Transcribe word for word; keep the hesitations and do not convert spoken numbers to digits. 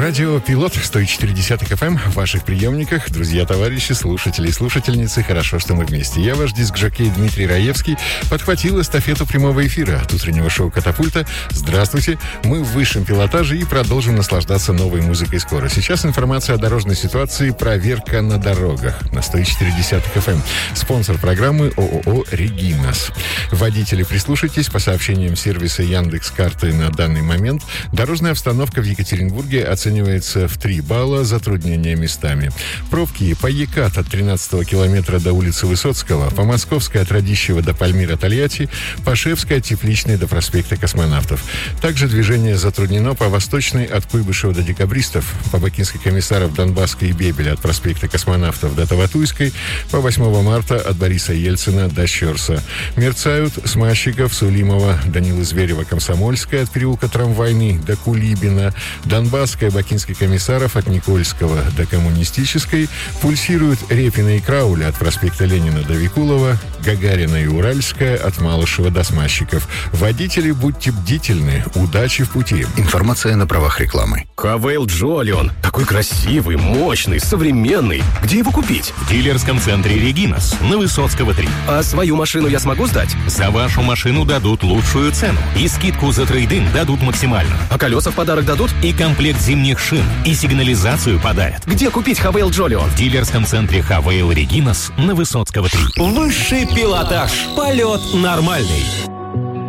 Радио Пилот сто четыре десятых эф эм в ваших приемниках. Друзья, товарищи, слушатели и слушательницы, хорошо, что мы вместе. Я, ваш диск-жокей Дмитрий Раевский, подхватил эстафету прямого эфира от утреннего шоу «Катапульта». Здравствуйте, мы в высшем пилотаже и продолжим наслаждаться новой музыкой скоро. Сейчас информация о дорожной ситуации, проверка на дорогах на сто четыре десятых эф эм. Спонсор программы ООО «Регинас». Водители, прислушайтесь, по сообщениям сервиса Яндекс.Карты на данный момент дорожная обстановка в Екатеринбурге оценивается в три балла, затруднения местами. Пробки по Екат от тринадцатого километра до улицы Высоцкого, по Московской от Радищева до Пальмира Тольятти, по Шевской от Тепличной до проспекта Космонавтов. Также движение затруднено по Восточной от Куйбышева до Декабристов, по Бакинской Комиссаров, Донбасской и Бебеля от проспекта Космонавтов до Таватуйской, по восьмого марта от Бориса Ельцина до Щерса. Мерцают Смащиков, Сулимова, Данилы Зверева, Комсомольская от переулка Трамвайный до Кулибина, Донбасская, Бакинский Комиссаров от Никольского до Коммунистической, пульсируют Репина и Крауля от проспекта Ленина до Викулова, Гагарина и Уральская от Малышева до Смащиков. Водители, будьте бдительны, удачи в пути. Информация на правах рекламы. Хавейл Джолион. Такой красивый, мощный, современный. Где его купить? В дилерском центре «Регинас» на Высоцкого три. А свою машину я смогу сдать? За вашу машину дадут лучшую цену. И скидку за трейд-ин дадут максимально. А колеса в подарок дадут? И комплект зимних шин. И сигнализацию подарят. Где купить Хавейл Джолион? В дилерском центре «Хавейл Регинас» на Высоцкого три. Высший пилотаж. Полет нормальный.